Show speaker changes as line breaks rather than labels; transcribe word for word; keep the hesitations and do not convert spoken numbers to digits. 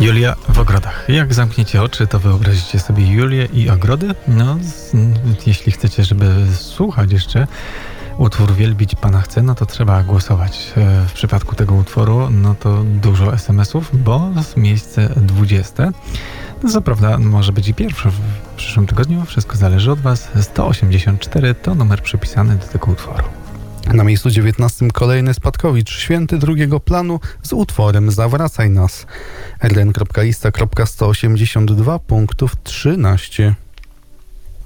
Julia w ogrodach. Jak zamkniecie oczy, to wyobrazicie sobie Julię i ogrody? No, z, jeśli chcecie, żeby słuchać jeszcze utwór Wielbić Pana chcę, no to trzeba głosować. W przypadku tego utworu, no to dużo es em esów, bo miejsce dwudzieste. No, co prawda może być i pierwsze w przyszłym tygodniu, wszystko zależy od Was. sto osiemdziesiąt cztery to numer przypisany do tego utworu.
Na miejscu dziewiętnastym kolejny Spadkowicz, Święty drugiego planu z utworem Zawracaj nas. er en kropka lista kropka sto osiemdziesiąt dwa punktów trzynaście.